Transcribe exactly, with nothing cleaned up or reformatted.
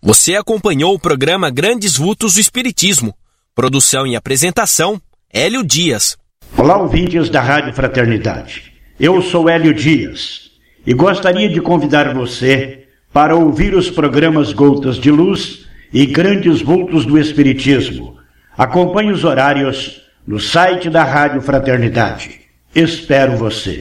Você acompanhou o programa Grandes Vultos do Espiritismo. Produção e apresentação, Hélio Dias. Olá, ouvintes da Rádio Fraternidade. Eu sou Hélio Dias e gostaria de convidar você para ouvir os programas Gotas de Luz e Grandes Vultos do Espiritismo. Acompanhe os horários no site da Rádio Fraternidade. Espero você.